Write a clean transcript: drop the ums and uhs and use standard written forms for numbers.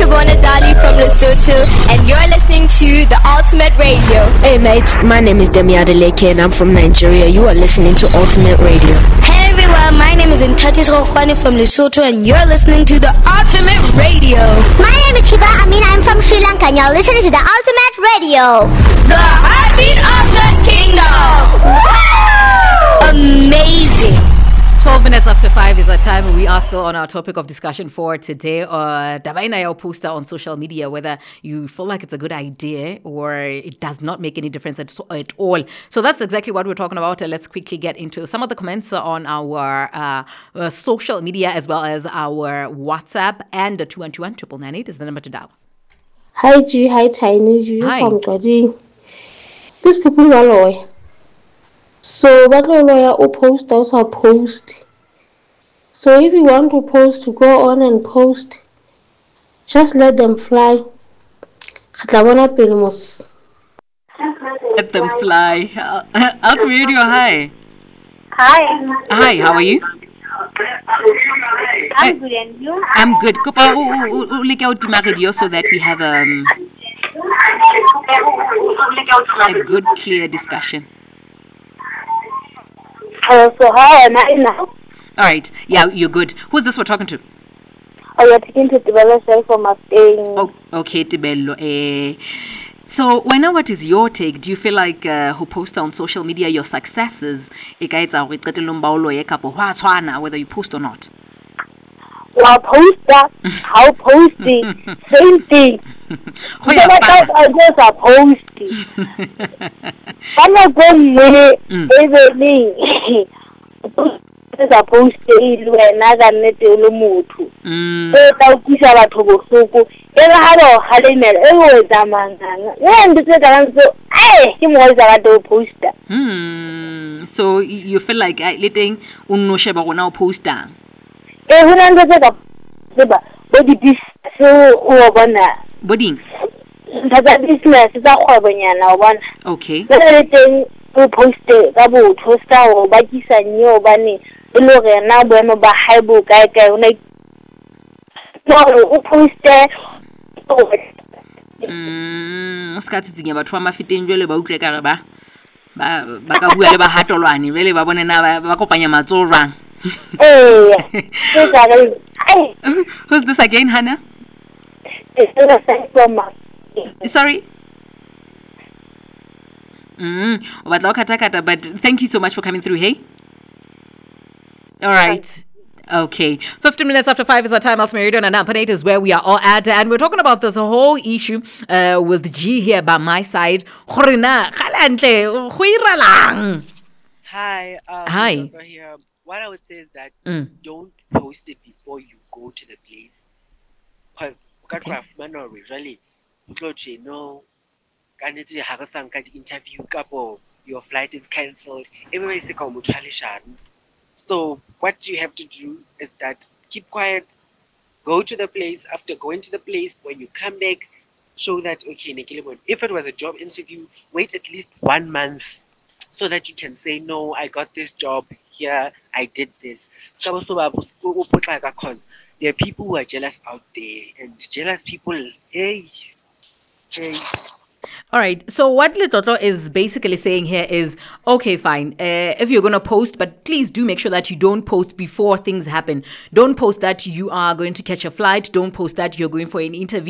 Shabona Dali from Lesotho, and you're listening to The Ultimate Radio. Hey mates, my name is Demi Adeleke and I'm from Nigeria. You are listening to Ultimate Radio. Hey everyone, my name is Ntatis Rokwani from Lesotho and you're listening to The Ultimate Radio. My name is Hiba Amin, I'm from Sri Lanka and you're listening to The Ultimate Radio. The heartbeat of the kingdom! Amazing! 12 minutes after 5 is our time. We are still on our topic of discussion for today. Dabaina your poster on social media, whether you feel like it's a good idea or it does not make any difference at all. So that's exactly what we're talking about. Let's quickly get into some of the comments on our social media as well as our WhatsApp, and 2121 is the number to dial. Hi G, hi Tiny, Juju Hi. from Gadi. These people are lawyer. So what lawyer or post also post. So if you want to post, to go on and post, just let them fly. Let them fly. Ultimate Radio, hi. Hi, how are you? I'm good, and you? I'm good. Kopa, look out to my radio so that we have a good, clear discussion. So how am I now? All right. Yeah, you're good. Who's this we're talking to? Oh, you're taking to develop self from a thing. Oh, okay, Tibello. So, Wena, what is your take? Do you feel like who post on social media your successes, whether you post or not? Well, poster, how posting, same thing. I just are posting. I'm not going to everything. Are posting another net mutu. So kisha batho bohloko. E re ha ba halemela e o zamanganga. Nne nditse ka ntse ke mo etsa batho poster. So you feel like letting unno sheba gona o poster. Hona nditse ka tseba bo di business o bona. Boding. Nthatsa business tsa kgwebonyana o bona. Okay. Le teng o poster ka botho sta o bakisa nyo bane lo re na boemo ba haibo kae kae o na o poster ska tsitsinya batho ba mafeteng jwale ba utle ka re ba ka bua le ba hatolwane jwale ba bone na ba kopanya matso jwang. Who's this again, Hannah? Sorry. But thank you so much for coming through, hey? All right. Okay. 15 minutes after 5 is our time. Ultimate Radio and Ampanate is where we are all at. And we're talking about this whole issue with G here by my side. Hi. Hi. Here. What I would say is that don't post it before you go to the place. Because really, you know, interview couple, your flight is cancelled. Everywhere is so what you have to do is that keep quiet, go to the place. After going to the place, when you come back, show that okay, if it was a job interview, wait at least 1 month so that you can say no, I got this job here, I did this. Because there are people who are jealous out there, and jealous people, hey. All right. So what Letoto is basically saying here is, okay, fine. If you're going to post, but please do make sure that you don't post before things happen. Don't post that you are going to catch a flight. Don't post that you're going for an interview.